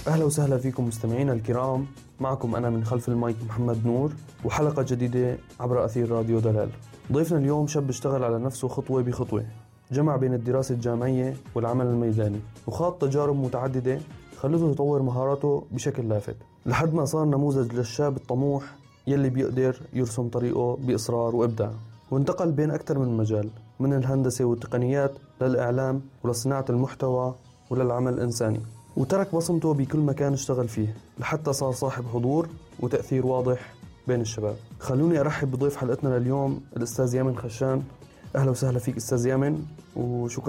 أهلا وسهلا فيكم مستمعينا الكرام. معكم أنا من خلف المايك محمد نور، وحلقة جديدة عبر أثير راديو دلال. ضيفنا اليوم شاب اشتغل على نفسه خطوة بخطوة، جمع بين الدراسة الجامعية والعمل الميداني، وخاض تجارب متعددة خلته يطور مهاراته بشكل لافت لحد ما صار نموذج للشاب الطموح يلي بيقدر يرسم طريقه بإصرار وإبداع. وانتقل بين أكثر من مجال، من الهندسة والتقنيات للإعلام ولصناعة المحتوى وللعمل الإنساني، وترك بصمته بكل مكان اشتغل فيه لحتى صار صاحب حضور وتأثير واضح بين الشباب. خلوني أرحب بضيف حلقتنا لليوم الأستاذ يامن خشان. أهلا وسهلا فيك أستاذ يامن، وشكرا